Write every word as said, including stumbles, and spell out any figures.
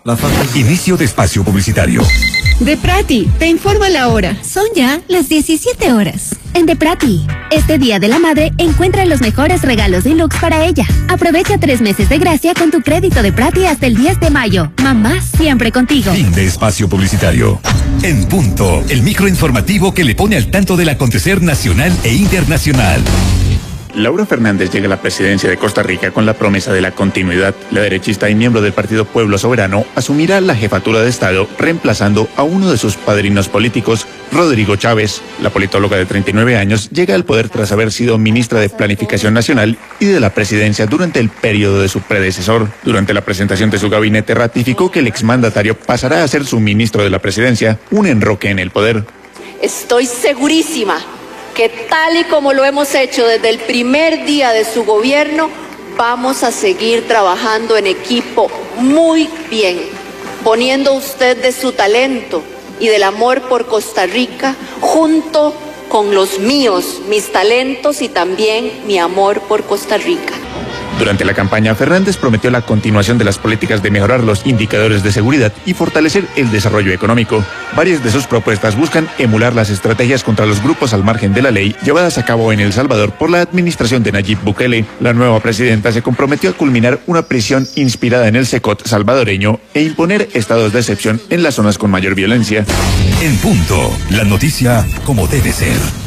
La Inicio de espacio publicitario. Deprati, te informa la hora. Son ya las diecisiete horas. En Deprati, este Día de la Madre encuentra los mejores regalos deluxe para ella. Aprovecha tres meses de gracia con tu crédito Deprati hasta el diez de mayo. Mamá siempre contigo. Fin de espacio publicitario. En punto, el microinformativo que le pone al tanto del acontecer nacional e internacional. Laura Fernández llega a la presidencia de Costa Rica con la promesa de la continuidad. La derechista y miembro del partido Pueblo Soberano asumirá la jefatura de Estado, reemplazando a uno de sus padrinos políticos, Rodrigo Chávez. La politóloga de treinta y nueve años llega al poder tras haber sido ministra de Planificación Nacional y de la presidencia durante el periodo de su predecesor. Durante la presentación de su gabinete ratificó que el exmandatario pasará a ser su ministro de la presidencia, un enroque en el poder. Estoy segurísima que tal y como lo hemos hecho desde el primer día de su gobierno, vamos a seguir trabajando en equipo muy bien, poniendo usted de su talento y del amor por Costa Rica junto con los míos, mis talentos y también mi amor por Costa Rica. Durante la campaña, Fernández prometió la continuación de las políticas de mejorar los indicadores de seguridad y fortalecer el desarrollo económico. Varias de sus propuestas buscan emular las estrategias contra los grupos al margen de la ley llevadas a cabo en El Salvador por la administración de Nayib Bukele. La nueva presidenta se comprometió a culminar una prisión inspirada en el Secot salvadoreño e imponer estados de excepción en las zonas con mayor violencia. En punto, la noticia como debe ser.